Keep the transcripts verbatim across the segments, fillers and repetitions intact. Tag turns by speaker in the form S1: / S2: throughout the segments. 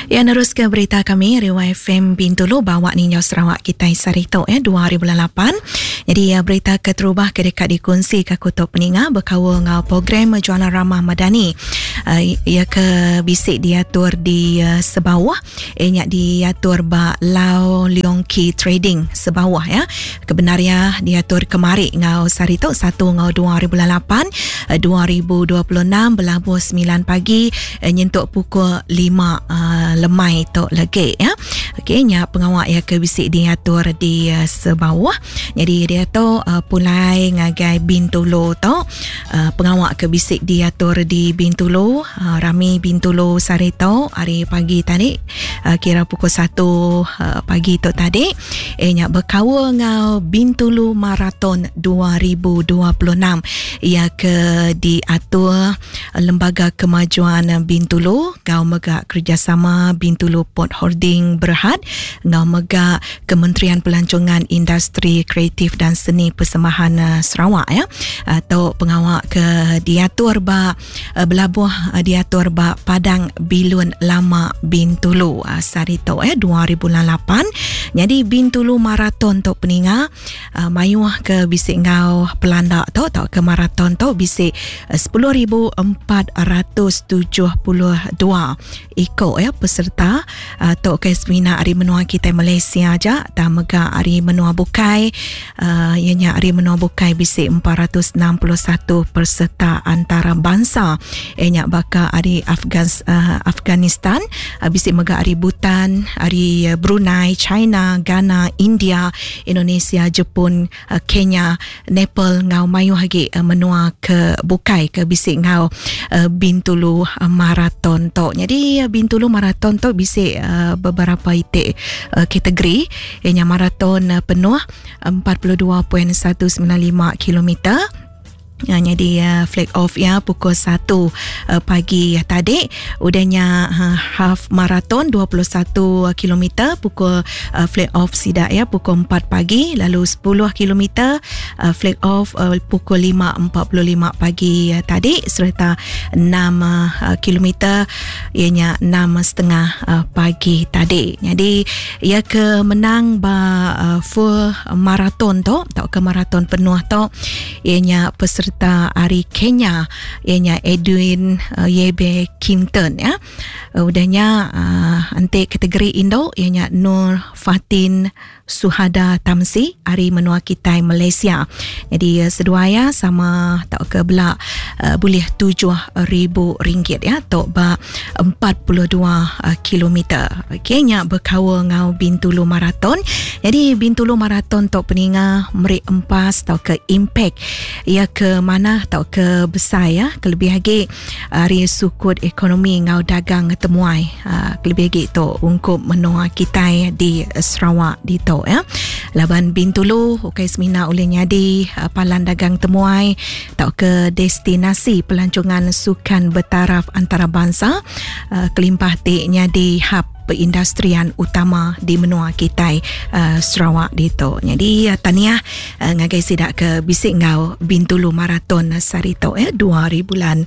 S1: Ya, neruskan berita kami Riwai F M Bintulu bawa Ninjau Sarawak kita Sarito ya dua ribu lapan. Jadi ya, berita keterubah kedekat dikongsi ke kutub peninga berkawal dengan program Jualan Ramah Madani. Uh, ia ke bisik diatur di uh, sebawah ianya diatur ba Lau Leong Ki Trading sebawah ya. Kebenaria diatur kemari ngau Sarito satu ngau dua ribu lapan uh, dua ribu dua puluh enam berlabuh sembilan pagi uh, nyentuk pukul lima uh, lemai tok lagi ya. Okey, nya pengawak ya ke bisik diatur di uh, sebawah. Jadi dia tu uh, pulai ngagai Bintulu tu uh, pengawak ke bisik diatur di Bintulu uh, Rami Bintulu Sarito hari pagi tadi uh, kira pukul satu uh, pagi tu tadi eh nya berkawal ngau Bintulu Marathon dua ribu dua puluh enam ia ke diatur uh, Lembaga Kemajuan Bintulu ngau megak kerjasama Bintulu Port Holding Berhad ngau megak Kementerian Pelancongan Industri Kreatif dan Seni Persembahan uh, Sarawak ya atau pengawak ke diatur ba uh, belabuh uh, diatur ba Padang Bilun Lama Bintulu uh, Sarito ya dua ribu lapan. Jadi Bintulu Marathon tu peninga uh, mayuh ke bisik ngau pelanda tu tau ke marathon tu bisik uh, sepuluh ribu empat ratus tujuh puluh dua ikut ya peserta uh, tu ke semina hari menua kita Malaysia aja dan mega hari menua bukai uh, ianya hari menua bukai bisik empat ratus enam puluh satu peserta antara bangsa ianya baka hari Afgans, uh, Afghanistan uh, bisik mega hari Bhutan hari uh, Brunei, China, Ghana, India, Indonesia, Jepun, uh, Kenya, Nepal ngau mayu lagi uh, menua ke bukai ke bisik ngau uh, Bintulu uh, Marathon tu. Jadi uh, Bintulu Marathon tu bisik uh, beberapa itik uh, kategori ianya marathon uh, penuh empat puluh dua perpuluhan satu sembilan lima kilometer. Ya, jadi uh, flag off ya pukul satu uh, pagi tadi. Udahnya uh, half marathon dua puluh satu kilometer pukul uh, flag off sidak ya pukul empat pagi. Lalu sepuluh kilometer uh, flag off uh, pukul lima empat puluh lima pagi uh, tadi serta enam uh, kilometer ianya enam setengah uh, pagi tadi. Jadi ia ke menang ba uh, full marathon tu atau ke marathon penuh tu ianya peserta hari Kenya ianya Edwin uh, Yebe Kimpton ya. Uh, udahnya uh, ante kategori Indo ianya Nur Fatin Suhada Tamsi hari menua kita Malaysia. Jadi uh, seduaya sama tak ke belak uh, boleh tujuh ribu ringgit ya tok ba empat puluh dua uh, kilometer. Kenya berkawal ngau Bintulu Marathon. Jadi Bintulu Marathon tok peninga merik empas tau ke impact ia ke mana tau ke besar ya kelebih lagi hari sukut ekonomi ngau dagang temuai uh, kelebih lagi tu ungkup menua kita di Sarawak di tu ya. Laban Bintulu okey semina oleh nyadi uh, palan dagang temuai tau ke destinasi pelancongan sukan bertaraf antarabangsa uh, kelimpah ti nyadi hub perindustrian utama di menua kita uh, Sarawak dito. Jadi uh, tahniah uh, ngagai sidak ke bisik ngau Bintulu Marathon Sarito eh dua ribu lan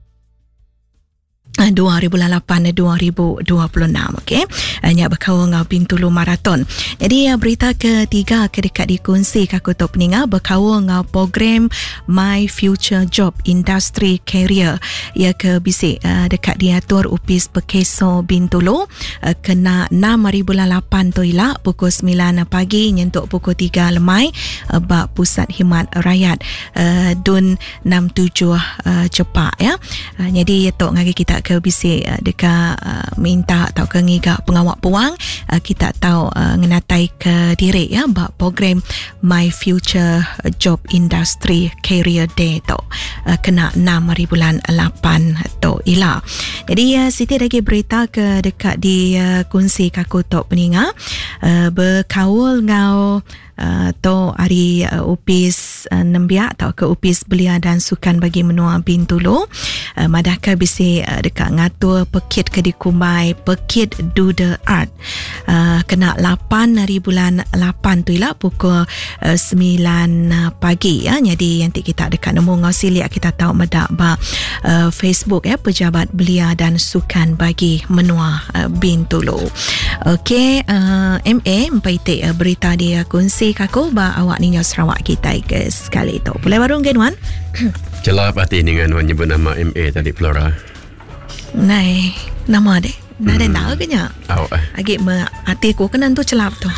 S1: dua ribu lapan dua ribu dua puluh enam. Okey, hanya berkawal ngau Bintulu Marathon. Jadi berita ketiga kedekat dikongsi ke kutub peninga berkawal ngau program My Future Job Industry Career ia ke bisik uh, dekat diatur Upis Pekeso Bintulu uh, kena enam ribu lapan tu ila pukul sembilan pagi nyentuk pukul tiga lemai uh, bak pusat khidmat rakyat uh, dun enam tujuh uh, cepak ya. Uh, jadi tok ngagi kita ke bisik uh, dekat uh, minta atau ke ngigak pengawak puang uh, kita tahu uh, ngenatai ke diri ya bak program My Future Job Industry Career Day tu uh, kena enam ribu lapan tu ila. Jadi uh, Siti lagi berita ke dekat di uh, kongsi kaku tok peninga uh, berkawal ngau uh, atau hari uh, upis uh, nembiak atau ke upis belia dan sukan bagi menua Bintulu. Uh, madaka bisi uh, dekat ngatur pekit ke dikumbai pekit do the art. Uh, kena lapan hari bulan lapan tu lah pukul uh, sembilan uh, pagi ya. Jadi nanti kita dekat nemu ngosilik kita tahu medak ba uh, Facebook ya Pejabat Belia dan Sukan bagi menua uh, Bintulu. Okey, uh, M A mpaitik uh, berita dia kongsi kako ba awak ninyo Sarawak kita ke sekali tu. Boleh barung ke Wan?
S2: Celap hati dengan Wan nyebut nama M A tadi Flora.
S1: Nai, nama deh. Dah ada tahu ke nya?
S2: Awak.
S1: Agak me hati ku kenan tu celap tu.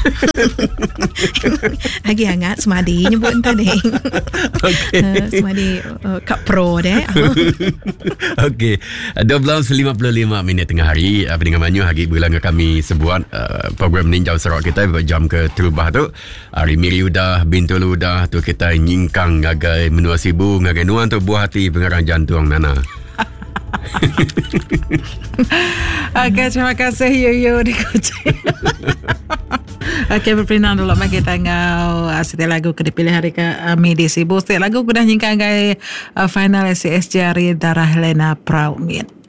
S1: Agak hangat semadi nyebut entah deh.
S2: Okey.
S1: Uh, semadi uh, Kak Pro deh.
S2: Okey. dua belas lima puluh lima minit tengah hari. Apa dengan banyu hari bulan kami sebuat uh, program Ninjau Sarawak kita jam ke terubah tu. Hari Miri udah, Bintulu udah tu kita nyingkang ngagai menua sibu, ngagai nuan tu buah hati pengarang jantung Nana.
S3: Okey, terima kasih Yoyo di Kuching. Okey, berpindah dulu mari kita ngau setiap lagu ke dipilih hari ke uh, midi sibu. Setiap lagu kudah nyingkang gai uh, final S C S J hari darah Helena Praumit.